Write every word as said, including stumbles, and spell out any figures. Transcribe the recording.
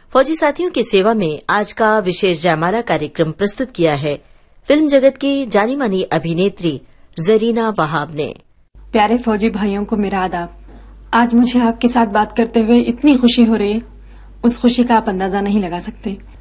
फौजी साथियों की सेवा में आज का विशेष जयमाला कार्यक्रम प्रस्तुत किया है फिल्म जगत की जानी मानी अभिनेत्री जरीना वहाब ने। प्यारे फौजी भाइयों को मेरा आदाब। आज मुझे आपके साथ बात करते हुए इतनी खुशी हो रही है, उस खुशी का आप अंदाजा नहीं लगा सकते।